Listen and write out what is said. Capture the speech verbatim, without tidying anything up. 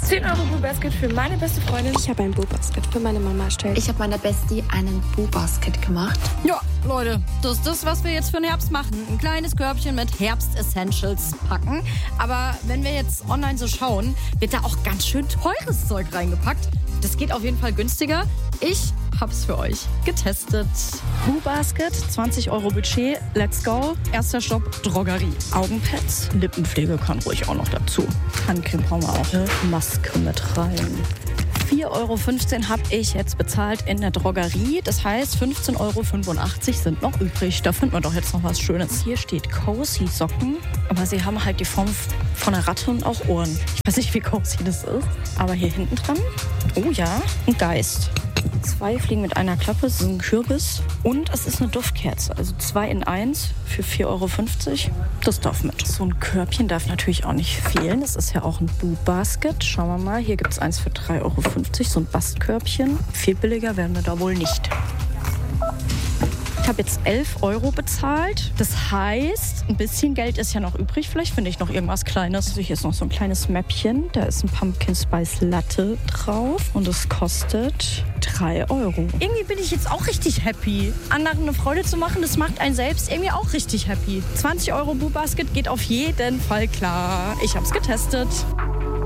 zehn Euro Boo Basket für meine beste Freundin. Ich habe ein Boo Basket für meine Mama erstellt. Ich habe meiner Bestie einen Boo Basket gemacht. Ja, Leute, das ist das, was wir jetzt für den Herbst machen. Ein kleines Körbchen mit Herbst-Essentials packen. Aber wenn wir jetzt online so schauen, wird da auch ganz schön teures Zeug reingepackt. Das geht auf jeden Fall günstiger. Ich hab's für euch getestet. Boo Basket, zwanzig Euro Budget, let's go. Erster Stopp, Drogerie. Augenpads, Lippenpflege kann ruhig auch noch dazu. Handcreme brauchen wir auch. Eine Maske mit rein. vier Euro fünfzehn habe ich jetzt bezahlt in der Drogerie. Das heißt, fünfzehn Euro fünfundachtzig sind noch übrig. Da finden wir doch jetzt noch was Schönes. Hier steht Cozy Socken, aber sie haben halt die Form von einer Ratte und auch Ohren. Ich weiß nicht, wie cozy das ist. Aber hier hinten dran, oh ja, ein Geist. Zwei Fliegen mit einer Klappe, so ein Kürbis. Und es ist eine Duftkerze, also zwei in eins für vier Euro fünfzig. Das darf mit. So ein Körbchen darf natürlich auch nicht fehlen. Das ist ja auch ein Boo Basket. Schauen wir mal, hier gibt es eins für drei Euro fünfzig, so ein Bastkörbchen. Viel billiger werden wir da wohl nicht. Ich habe jetzt elf Euro bezahlt. Das heißt, ein bisschen Geld ist ja noch übrig. Vielleicht finde ich noch irgendwas Kleines. Also hier ist noch so ein kleines Mäppchen. Da ist ein Pumpkin Spice Latte drauf. Und es kostet drei Euro. Irgendwie bin ich jetzt auch richtig happy. Anderen eine Freude zu machen, das macht einen selbst irgendwie auch richtig happy. zwanzig Euro Boo Basket geht auf jeden Fall klar. Ich habe es getestet.